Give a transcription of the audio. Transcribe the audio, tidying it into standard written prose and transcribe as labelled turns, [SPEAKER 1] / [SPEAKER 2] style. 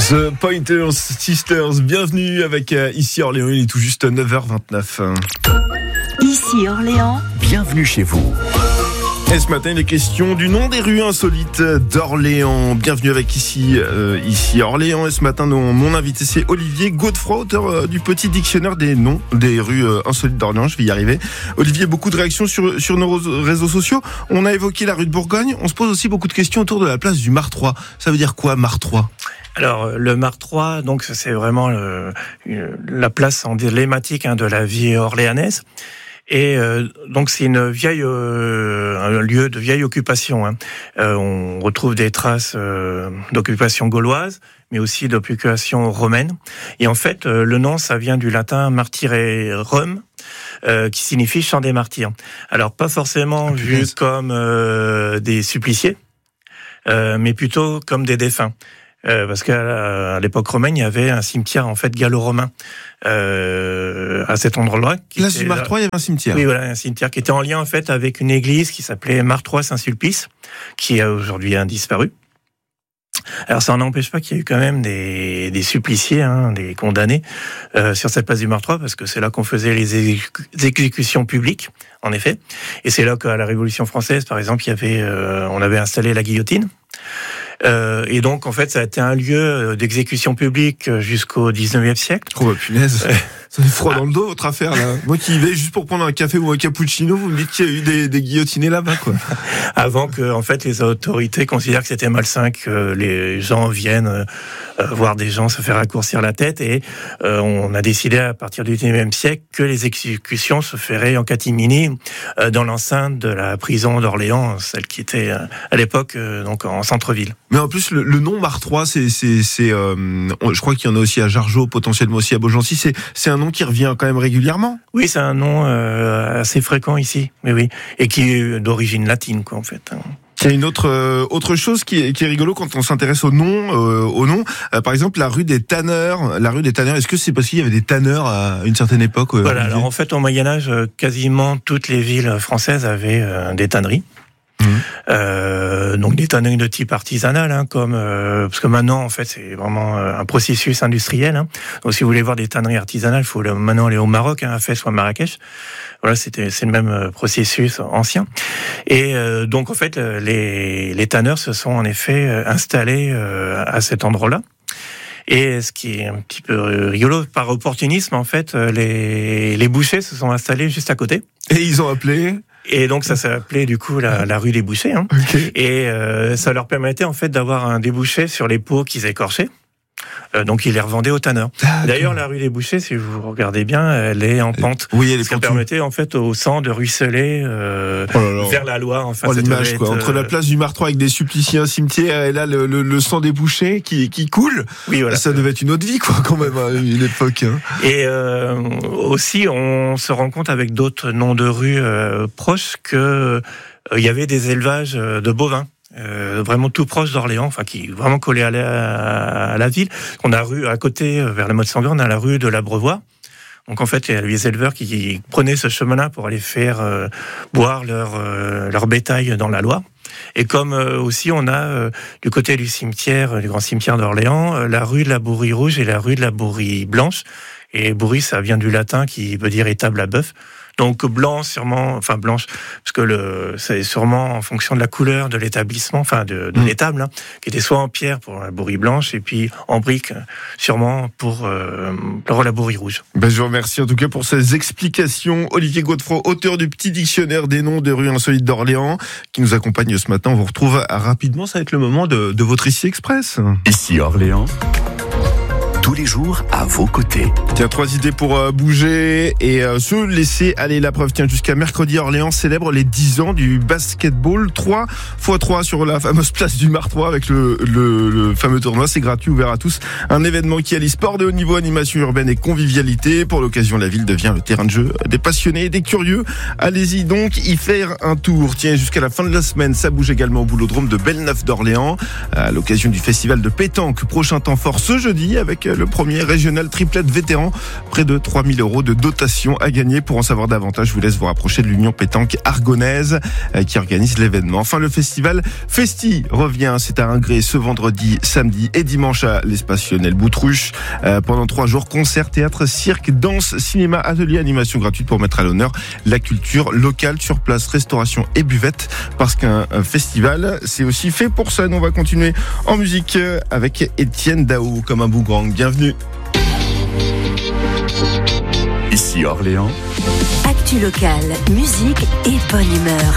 [SPEAKER 1] The Pointer Sisters, bienvenue avec Ici Orléans, il est tout juste 9h29.
[SPEAKER 2] Ici Orléans,
[SPEAKER 3] bienvenue chez vous.
[SPEAKER 1] Et ce matin, il est question du nom des rues insolites d'Orléans. Bienvenue avec Ici Orléans. Et ce matin, mon invité, c'est Olivier Godefroy, auteur du petit dictionnaire des noms des rues insolites d'Orléans. Je vais y arriver. Olivier, beaucoup de réactions sur nos réseaux sociaux. On a évoqué la rue de Bourgogne. On se pose aussi beaucoup de questions autour de la place du Martroi. Ça veut dire quoi, Martroi ?
[SPEAKER 4] Alors, le Martroi, donc, c'est vraiment la place emblématique de la vie orléanaise. Et donc c'est une vieille un lieu de vieille occupation. On retrouve des traces d'occupation gauloise, mais aussi d'occupation romaine. Et en fait, le nom, ça vient du latin martyreum, qui signifie champ des martyrs. Alors pas forcément vu comme des suppliciés, mais plutôt comme des défunts. Parce qu'à l'époque romaine, il y avait un cimetière en fait gallo-romain à cet endroit-là.
[SPEAKER 1] Place du Martroi, il y avait un cimetière.
[SPEAKER 4] Oui, voilà, un cimetière qui était en lien en fait avec une église qui s'appelait Martroi Saint-Sulpice, qui a aujourd'hui disparu. Alors ça n'empêche pas qu'il y a eu quand même des suppliciés, des condamnés sur cette place du Martroi, parce que c'est là qu'on faisait les exécutions publiques, en effet. Et c'est là qu'à la Révolution française, par exemple, on avait installé la guillotine. Et donc, en fait, ça a été un lieu d'exécution publique jusqu'au 19e siècle.
[SPEAKER 1] Oh, bah, punaise. Ça fait froid dans le dos, votre affaire, là. Moi qui y vais juste pour prendre un café ou un cappuccino, vous me dites qu'il y a eu des guillotinés là-bas, quoi.
[SPEAKER 4] Avant que, en fait, les autorités considèrent que c'était malsain que les gens viennent voir des gens se faire raccourcir la tête, et on a décidé à partir du 19e siècle que les exécutions se feraient en catimini dans l'enceinte de la prison d'Orléans, celle qui était à l'époque donc en centre-ville.
[SPEAKER 1] Mais en plus, le nom Martroi, je crois qu'il y en a aussi à Jargeau, potentiellement aussi à Beaugency. C'est un nom qui revient quand même régulièrement.
[SPEAKER 4] Oui, c'est un nom assez fréquent ici, oui, et qui est d'origine latine, quoi, en fait.
[SPEAKER 1] Il y a une autre chose qui est rigolo quand on s'intéresse au nom. Par exemple, la rue des Tanneurs. La rue des Tanneurs, est-ce que c'est parce qu'il y avait des tanneurs à une certaine époque?
[SPEAKER 4] Voilà. Alors en fait, au Moyen Âge, quasiment toutes les villes françaises avaient des tanneries. Donc des tanneries de type artisanal, parce que maintenant en fait c'est vraiment un processus industriel. Donc si vous voulez voir des tanneries artisanales, il faut maintenant aller au Maroc, à Fès ou à Marrakech. Voilà, c'est le même processus ancien. Et donc en fait les tanneurs se sont en effet installés à cet endroit-là. Et ce qui est un petit peu rigolo, par opportunisme, en fait, les bouchers se sont installés juste à côté.
[SPEAKER 1] Et ils ont appelé.
[SPEAKER 4] Et donc ça s'est appelé du coup la rue des bouchers.
[SPEAKER 1] Okay.
[SPEAKER 4] Et ça leur permettait en fait d'avoir un débouché sur les peaux qu'ils écorchaient. Donc ils les revendaient aux tanneurs. D'ailleurs, la rue des Bouchers, si vous regardez bien, elle est en pente.
[SPEAKER 1] Oui, elle est
[SPEAKER 4] ce qui permettait en fait au sang de ruisseler vers la Loire. Enfin,
[SPEAKER 1] l'image, quoi. Entre la place du Martroi avec des suppliciés, un cimetière, et là le sang des bouchers qui coule.
[SPEAKER 4] Oui, voilà.
[SPEAKER 1] Ça devait être une autre vie, quoi, quand même, à une époque.
[SPEAKER 4] Et aussi, on se rend compte avec d'autres noms de rues proches que il y avait des élevages de bovins. Vraiment tout proche d'Orléans, enfin qui est vraiment collé à la ville. On a rue à côté, vers la Motte-Sanguin, on a la rue de l'Abreuvoir. Donc en fait, il y a les éleveurs qui prenaient ce chemin-là pour aller faire boire leur bétail dans la Loire. Et comme aussi on a du côté du cimetière, du grand cimetière d'Orléans, la rue de la Bourrie Rouge et la rue de la Bourrie Blanche. Et Bourrie, ça vient du latin qui veut dire étable à bœuf. Donc blanche, parce que c'est sûrement en fonction de la couleur de l'établissement, de l'étable, qui était soit en pierre pour la Bourrie blanche et puis en brique, sûrement pour la Bourrie rouge.
[SPEAKER 1] Je vous remercie en tout cas pour ces explications. Olivier Godefroy, auteur du petit dictionnaire des noms des rues insolites d'Orléans, qui nous accompagne ce matin. On vous retrouve rapidement, ça va être le moment de votre Ici Express.
[SPEAKER 3] Ici Orléans. Tous les jours à vos côtés.
[SPEAKER 1] Tiens, 3 idées pour bouger et se laisser aller. La preuve, jusqu'à mercredi, Orléans célèbre les 10 ans du basketball. 3x3 sur la fameuse place du Martroi avec le fameux tournoi. C'est gratuit, ouvert à tous. Un événement qui allie sport de haut niveau, animation urbaine et convivialité. Pour l'occasion, la ville devient le terrain de jeu des passionnés et des curieux. Allez-y donc y faire un tour. Tiens, jusqu'à la fin de la semaine, ça bouge également au boulodrome de Belleneuf d'Orléans. À l'occasion du festival de pétanque, prochain temps fort ce jeudi avec le premier régional triplette vétéran. Près de 3 000 € de dotation à gagner. Pour en savoir davantage, je vous laisse vous rapprocher de l'Union Pétanque Argonnaise qui organise l'événement. Enfin, le festival Festi revient. C'est à Ingré ce vendredi, samedi et dimanche à l'espace Lionel Boutruche. Pendant 3 jours, concerts, théâtre, cirque, danse, cinéma, atelier, animation gratuite pour mettre à l'honneur la culture locale sur place, restauration et buvette. Parce qu'un festival, c'est aussi fait pour ça. On va continuer en musique avec Étienne Dao comme un boomerang. Bienvenue.
[SPEAKER 3] Ici Orléans.
[SPEAKER 2] Actu locale, musique et bonne humeur.